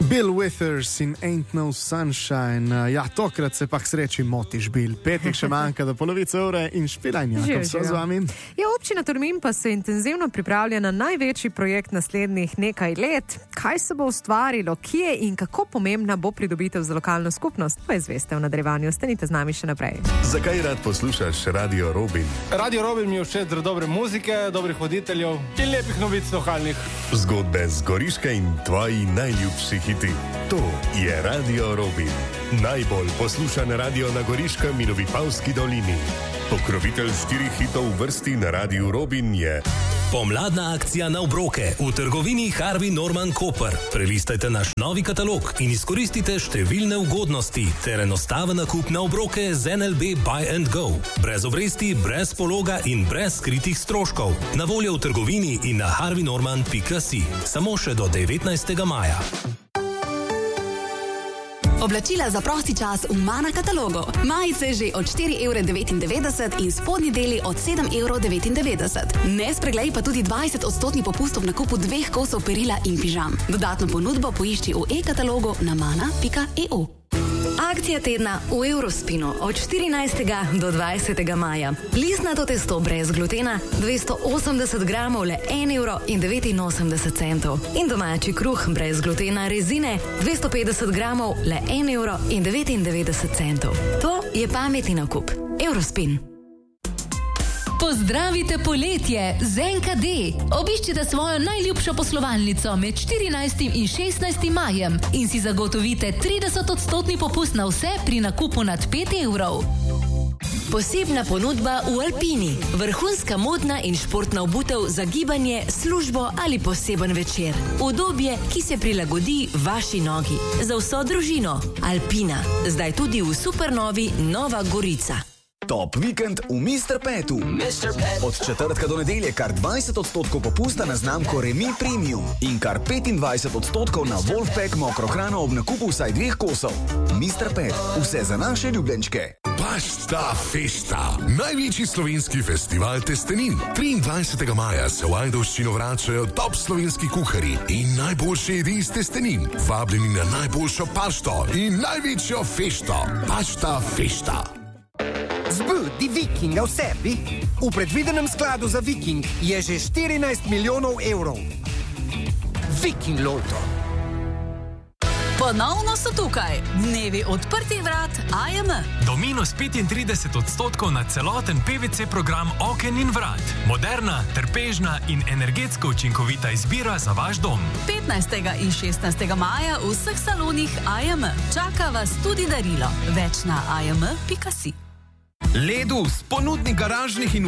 Bill Withers in Ain't No Sunshine. Ja, tokrat se pa k sreči motiš, Bill. Petek še manjka do polovice ure in Špilanja, kako so z vami. Ja, občina Tolmin pa se intenzivno pripravlja na največji projekt naslednjih nekaj let. Kaj se bo ustvarilo, kje in kako pomembna bo pridobitev za lokalno skupnost, pa izveste v nadaljevanju. Ostanite z nami še naprej. Zakaj rad poslušaš Radio Robin? Radio Robin mi je všeč zaradi dobre muzike, dobrih voditeljev in lepih novic lokalnih. Zgodbe z Goriške in tvoji najljubši hiti. To je Radio Robin. Najbolj poslušan radio na Goriškem in v Vipavski dolini. Pokrovitelj 4 hitov v vrsti na Radiu Robin je... Pomladna akcija na obroke v trgovini Harvey Norman Koper. Prelistajte naš novi katalog in izkoristite številne ugodnosti ter enostaven nakup na obroke z NLB Buy and Go. Brez obresti, brez pologa in brez skritih stroškov. Na voljo v trgovini in na harveynorman.si. Samo še do 19. maja. Oblačila za prosti čas v Mana katalogu. Majice že od 4,99 € in spodnji deli od 7,99 €. Ne spreglej pa tudi 20% popustov na nakupu 2 kosov perila in pižam. Dodatno ponudbo poišči v e-katalogu na mana.eu. Akcija tedna v Eurospinu od 14. do 20. maja. Listnato testo brez glutena 280 gramov le 1,89 € in domači kruh brez glutena rezine 250 gramov le 1,99 €. To je pametni nakup. Eurospin. Pozdravite poletje z NKD. Obiščite svojo najljubšo poslovalnico med 14. in 16. majem in si zagotovite 30% popust na vse pri nakupu nad 5 €. Posebna ponudba v Alpini. Vrhunska modna in športna obutev za gibanje, službo ali poseben večer. Udobje, ki se prilagodi vaši nogi. Za vso družino. Alpina. Zdaj tudi v supernovi Nova Gorica. Top vikend v Mr. Petu. Od četrtka do nedelje kar 20% popusta na znamko Remi Premium in kar 25% na Wolfpack mokro hrano ob nakupu vsaj 2 kosov. Mr. Pet, vse za naše ljubljenčke. Pasta Festa, največji slovenski festival testenin. 23. maja se v Ajdovščino vračajo top slovenski kuharji in najboljše jedi iz testenin. Vabljeni na najboljšo pašto in največjo fešto. Pasta Festa. Zbudi Vikinga v sebi. V predvidenem skladu za Viking je že 14 milijonov evrov. Viking Loto. Ponovno so tukaj. Dnevi odprtih vrat AJM. Do minus 35% na celoten PVC program oken in vrat. Moderna, trpežna in energetsko učinkovita izbira za vaš dom. 15. in 16. maja v vseh salonih AJM. Čaka vas tudi darilo. Več na ajm.si. Ledus, ponudnik garažnih in